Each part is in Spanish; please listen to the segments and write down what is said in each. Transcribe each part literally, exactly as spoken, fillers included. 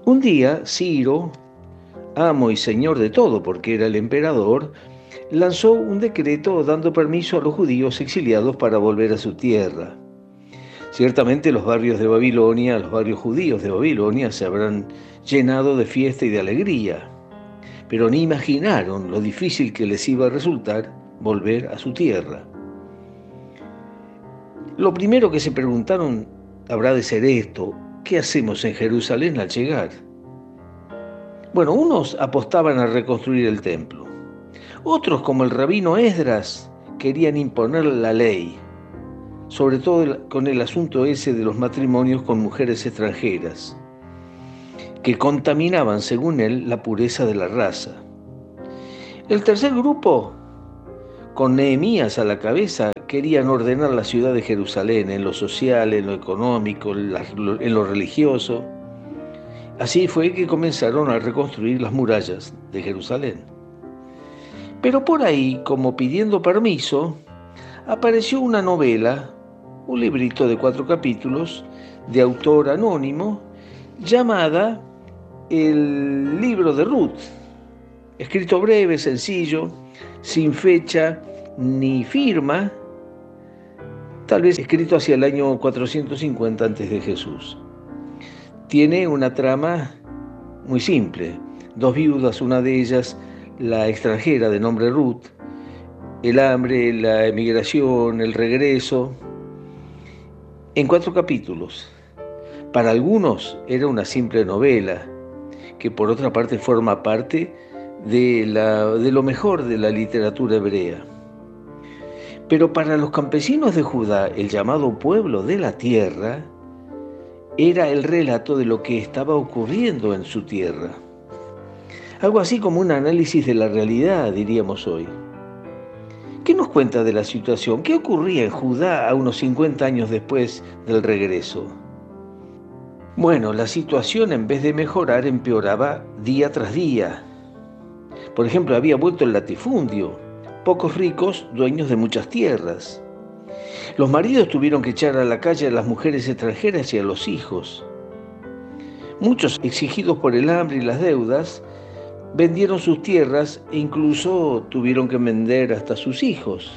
Un día, Ciro, amo y señor de todo porque era el emperador, lanzó un decreto dando permiso a los judíos exiliados para volver a su tierra. Ciertamente los barrios de Babilonia, los barrios judíos de Babilonia se habrán llenado de fiesta y de alegría, pero ni imaginaron lo difícil que les iba a resultar volver a su tierra. Lo primero que se preguntaron habrá de ser esto: ¿qué hacemos en Jerusalén al llegar? Bueno, unos apostaban a reconstruir el templo. Otros, como el rabino Esdras, querían imponer la ley, sobre todo con el asunto ese de los matrimonios con mujeres extranjeras, que contaminaban, según él, la pureza de la raza. El tercer grupo, con Nehemías a la cabeza, querían ordenar la ciudad de Jerusalén en lo social, en lo económico, en lo religioso. Así fue que comenzaron a reconstruir las murallas de Jerusalén. Pero por ahí, como pidiendo permiso, apareció una novela, un librito de cuatro capítulos, de autor anónimo, llamada El libro de Ruth. Escrito breve, sencillo, sin fecha ni firma, tal vez escrito hacia el año cuatrocientos cincuenta antes de Jesús. Tiene una trama muy simple: dos viudas, una de ellas la extranjera de nombre Ruth, el hambre, la emigración, el regreso, en cuatro capítulos. Para algunos era una simple novela, que por otra parte forma parte de, la, de lo mejor de la literatura hebrea. Pero para los campesinos de Judá, el llamado pueblo de la tierra, era el relato de lo que estaba ocurriendo en su tierra. Algo así como un análisis de la realidad, diríamos hoy. ¿Qué nos cuenta de la situación? ¿Qué ocurría en Judá a unos cincuenta años después del regreso? Bueno, la situación, en vez de mejorar, empeoraba día tras día. Por ejemplo, había vuelto el latifundio, pocos ricos, dueños de muchas tierras. Los maridos tuvieron que echar a la calle a las mujeres extranjeras y a los hijos. Muchos, exigidos por el hambre y las deudas, vendieron sus tierras e incluso tuvieron que vender hasta sus hijos.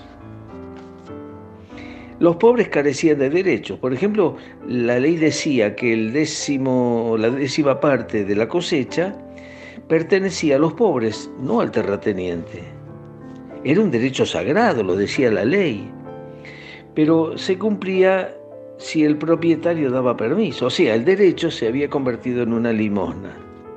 Los pobres carecían de derechos. Por ejemplo, la ley decía que el décimo, la décima parte de la cosecha pertenecía a los pobres, no al terrateniente. Era un derecho sagrado, lo decía la ley, pero se cumplía si el propietario daba permiso. O sea, el derecho se había convertido en una limosna.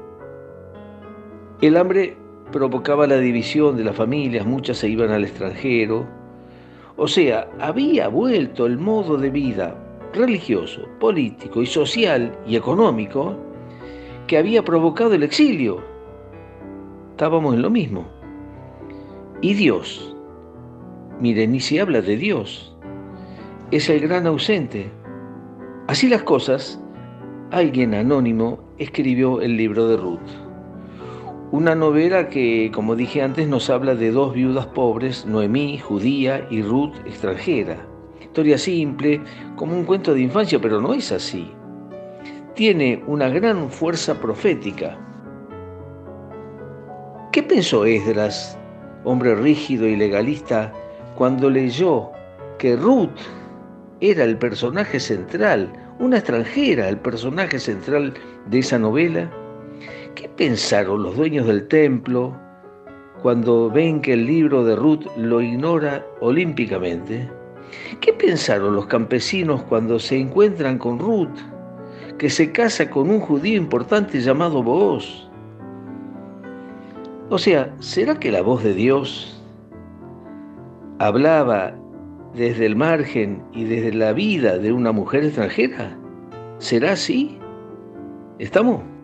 El hambre provocaba la división de las familias, muchas se iban al extranjero. O sea, había vuelto el modo de vida religioso, político y social y económico que había provocado el exilio. Estábamos en lo mismo. Y Dios, miren, ni se habla de Dios, es el gran ausente. Así las cosas, alguien anónimo escribió el libro de Ruth. Una novela que, como dije antes, nos habla de dos viudas pobres, Noemí, judía, y Ruth, extranjera. Historia simple, como un cuento de infancia, pero no es así. Tiene una gran fuerza profética. ¿Qué pensó Esdras, hombre rígido y legalista, cuando leyó que Ruth era el personaje central, una extranjera, el personaje central de esa novela? ¿Qué pensaron los dueños del templo cuando ven que el libro de Ruth lo ignora olímpicamente? ¿Qué pensaron los campesinos cuando se encuentran con Ruth, que se casa con un judío importante llamado Booz? O sea, ¿será que la voz de Dios hablaba desde el margen y desde la vida de una mujer extranjera? ¿Será así? ¿Estamos?